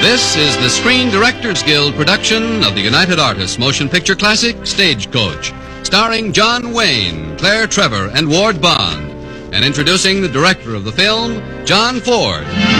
This is the Screen Directors Guild production of the United Artists motion picture classic, Stagecoach, starring John Wayne, Claire Trevor, and Ward Bond, and introducing the director of the film, John Ford.